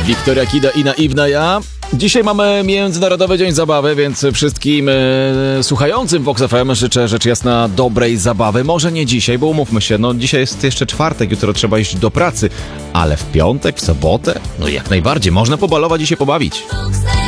Wiktoria Kida i Naiwna Ja. Dzisiaj mamy Międzynarodowy Dzień Zabawy, więc wszystkim słuchającym Vox FM życzę rzecz jasna dobrej zabawy. Może nie dzisiaj, bo umówmy się, no dzisiaj jest jeszcze czwartek, jutro trzeba iść do pracy, ale w piątek, w sobotę, no jak najbardziej, można pobalować i się pobawić.